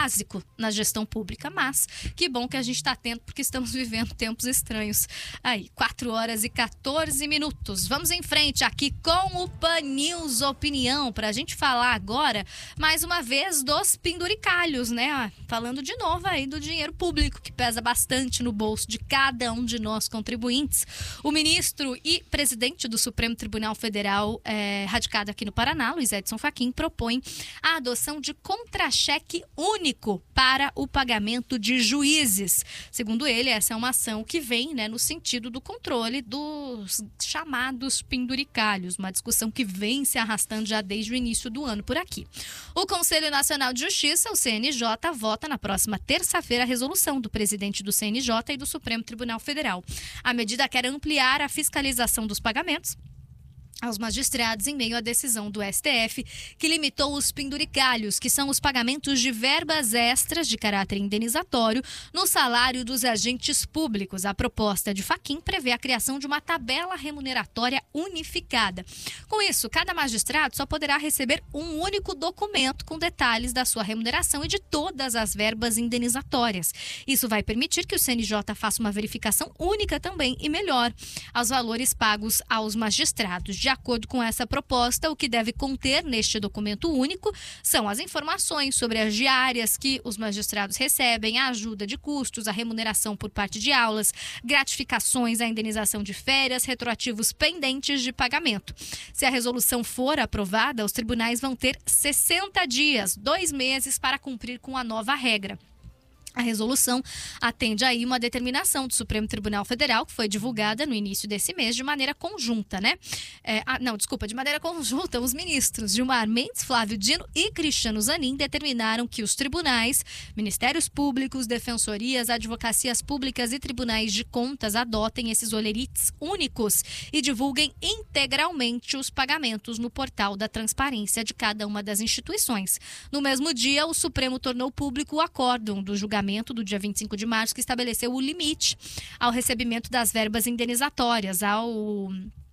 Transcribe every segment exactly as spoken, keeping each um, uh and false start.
básico na gestão pública, mas que bom que a gente está atento porque estamos vivendo tempos estranhos. Aí, quatro horas e quatorze minutos. Vamos em frente aqui com o Pan News Opinião, para a gente falar agora, mais uma vez, dos penduricalhos, né? Falando de novo aí do dinheiro público, que pesa bastante no bolso de cada um de nós contribuintes. O ministro e presidente do Supremo Tribunal Federal, é, radicado aqui no Paraná, Luiz Edson Fachin, propõe a adoção de contra-cheque único para o pagamento de juízes. Segundo ele, essa é uma ação que vem, né, no sentido do controle dos chamados penduricalhos, uma discussão que vem se arrastando já desde o início do ano por aqui. O Conselho Nacional de Justiça, o C N J, vota na próxima terça-feira a resolução do presidente do C N J e do Supremo Tribunal Federal. A medida quer ampliar a fiscalização dos pagamentos aos magistrados em meio à decisão do S T F, que limitou os penduricalhos, que são os pagamentos de verbas extras de caráter indenizatório no salário dos agentes públicos. A proposta de Fachin prevê a criação de uma tabela remuneratória unificada. Com isso, cada magistrado só poderá receber um único documento com detalhes da sua remuneração e de todas as verbas indenizatórias. Isso vai permitir que o C N J faça uma verificação única também e melhor aos valores pagos aos magistrados. De acordo com essa proposta, o que deve conter neste documento único são as informações sobre as diárias que os magistrados recebem, a ajuda de custos, a remuneração por parte de aulas, gratificações, a indenização de férias, retroativos pendentes de pagamento. Se a resolução for aprovada, os tribunais vão ter sessenta dias, dois meses, para cumprir com a nova regra. A resolução atende aí uma determinação do Supremo Tribunal Federal, que foi divulgada no início desse mês de maneira conjunta, né? É, ah, não, desculpa, de maneira conjunta, os ministros Gilmar Mendes, Flávio Dino e Cristiano Zanin determinaram que os tribunais, ministérios públicos, defensorias, advocacias públicas e tribunais de contas adotem esses olerites únicos e divulguem integralmente os pagamentos no portal da transparência de cada uma das instituições. No mesmo dia, o Supremo tornou público o acórdão do julgamento do dia vinte e cinco de março, que estabeleceu o limite ao recebimento das verbas indenizatórias, ao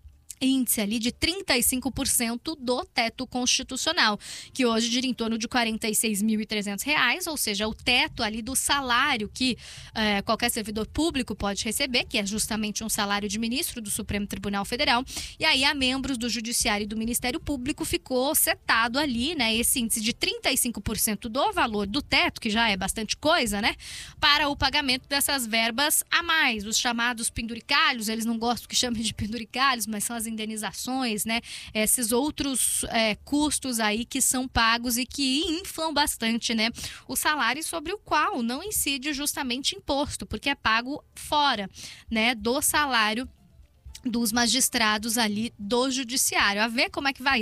índice ali de trinta e cinco por cento do teto constitucional, que hoje gira em torno de quarenta e seis mil e trezentos reais, ou seja, o teto ali do salário que eh, qualquer servidor público pode receber, que é justamente um salário de ministro do Supremo Tribunal Federal. E aí a membros do Judiciário e do Ministério Público ficou setado ali, né, esse índice de trinta e cinco por cento do valor do teto, que já é bastante coisa, né, para o pagamento dessas verbas a mais, os chamados penduricalhos. Eles não gostam que chamem de penduricalhos, mas são as indenizações, né? Esses outros é, custos aí que são pagos e que inflam bastante, né, o salário, sobre o qual não incide justamente imposto, porque é pago fora, né, do salário dos magistrados ali do judiciário. A ver como é que vai